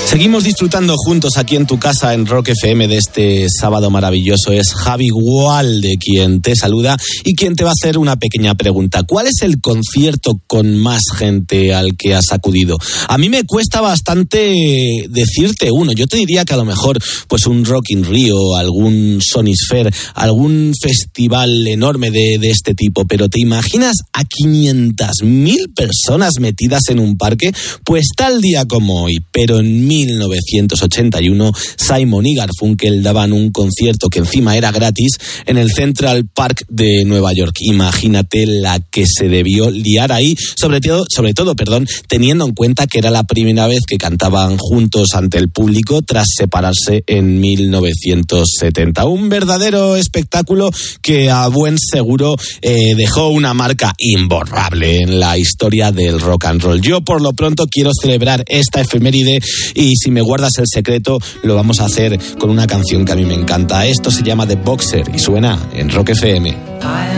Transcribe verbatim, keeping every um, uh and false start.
Seguimos disfrutando juntos aquí en tu casa en Rock F M de este sábado maravilloso. Es Javi Gualde quien te saluda y quien te va a hacer una pequeña pregunta. ¿Cuál es el concierto con más gente al que has acudido? A mí me cuesta bastante decirte uno. Yo te diría que a lo mejor pues un Rock in Rio, algún Sonisphere, algún festival enorme de, de este tipo. Pero ¿te imaginas a quinientas mil personas metidas en un parque? Pues tal día como hoy, pero en mil novecientos ochenta y uno, Simon y Garfunkel daban un concierto que encima era gratis en el Central Park de Nueva York. Imagínate la que se debió liar ahí, sobre todo, sobre todo, perdón, teniendo en cuenta que era la primera vez que cantaban juntos ante el público tras separarse en mil novecientos setenta. Un verdadero espectáculo que a buen seguro eh, dejó una marca imborrable en la historia del rock and roll. Yo por lo pronto quiero celebrar esta efeméride y si me guardas el secreto lo vamos a hacer con una canción que a mí me encanta. Esto se llama The Boxer y suena en Rock F M.